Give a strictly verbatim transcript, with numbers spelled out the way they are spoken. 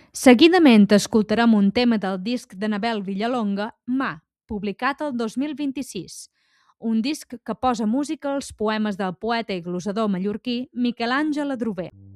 Seguidament escoltarem un tema del disc d'Anabel Villalonga, Mà, publicat el dos mil vint-i-sis, un disc que posa música als poemes del poeta i glosador mallorquí Miquel Àngel Adrover.